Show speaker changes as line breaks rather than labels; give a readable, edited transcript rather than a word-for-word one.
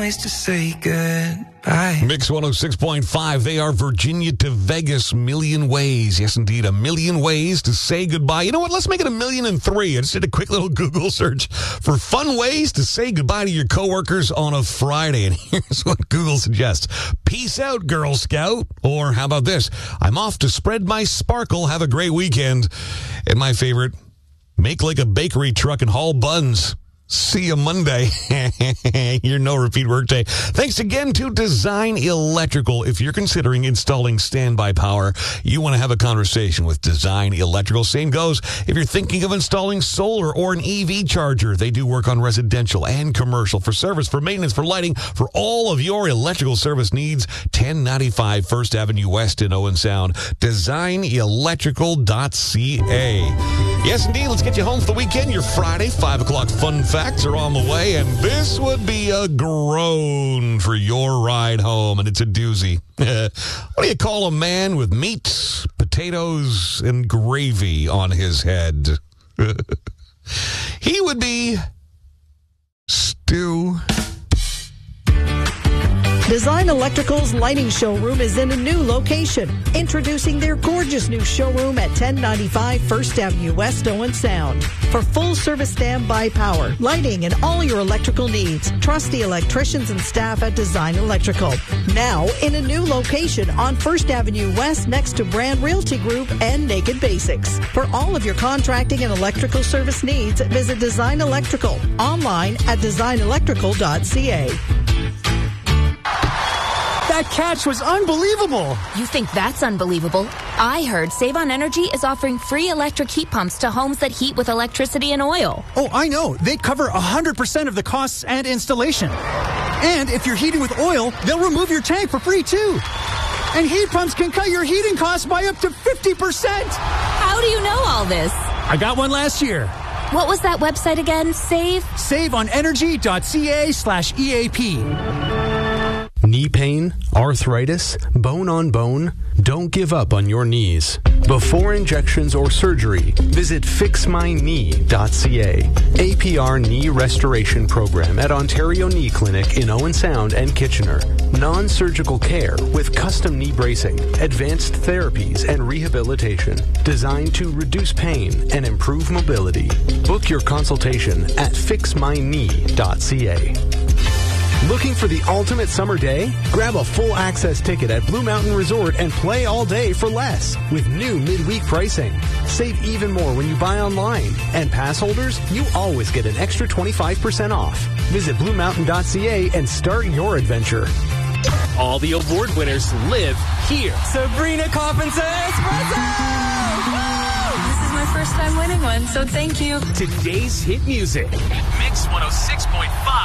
Ways to say goodbye.
Mix 106.5. They are Virginia to Vegas. Million ways. Yes, indeed. A million ways to say goodbye. You know what? Let's make it 1,000,003. I just did a quick little Google search for fun ways to say goodbye to your coworkers on a Friday. And here's what Google suggests. Peace out, Girl Scout. Or how about this? I'm off to spread my sparkle. Have a great weekend. And my favorite, make like a bakery truck and haul buns. See you Monday. Your no repeat workday. Thanks again to Design Electrical. If you're considering installing standby power, you want to have a conversation with Design Electrical. Same goes if you're thinking of installing solar or an EV charger. They do work on residential and commercial for service, for maintenance, for lighting, for all of your electrical service needs. 1095 First Avenue West in Owen Sound. DesignElectrical.ca. Yes, indeed. Let's get you home for the weekend. Your Friday, 5 o'clock fun facts are on the way, and this would be a groan for your ride home, and it's a doozy. What do you call a man with meat, potatoes, and gravy on his head? He would be Stew.
Design Electrical's lighting showroom is in a new location. Introducing their gorgeous new showroom at 1095 First Avenue West, Owen Sound. For full service standby power, lighting, and all your electrical needs, trust the electricians and staff at Design Electrical. Now in a new location on First Avenue West next to Brand Realty Group and Naked Basics. For all of your contracting and electrical service needs, visit Design Electrical online at designelectrical.ca.
That catch was unbelievable.
You think that's unbelievable? I heard Save on Energy is offering free electric heat pumps to homes that heat with electricity and oil.
Oh, I know. They cover 100% of the costs and installation. And if you're heating with oil, they'll remove your tank for free, too. And heat pumps can cut your heating costs by up to 50%.
How do you know all this?
I got one last year.
What was that website again?
SaveOnEnergy.ca/EAP.
Knee pain, arthritis, bone on bone? Don't give up on your knees. Before injections or surgery, visit fixmyknee.ca. APR Knee Restoration Program at Ontario Knee Clinic in Owen Sound and Kitchener. Non-surgical care with custom knee bracing, advanced therapies, and rehabilitation designed to reduce pain and improve mobility. Book your consultation at fixmyknee.ca. Looking for the ultimate summer day? Grab a full access ticket at Blue Mountain Resort and play all day for less with new midweek pricing. Save even more when you buy online. And pass holders, you always get an extra 25% off. Visit bluemountain.ca and start your adventure.
All the award winners live here.
Sabrina Carpenter Espresso! This is my first time winning one, so thank you.
Today's hit music. Mix 106.5.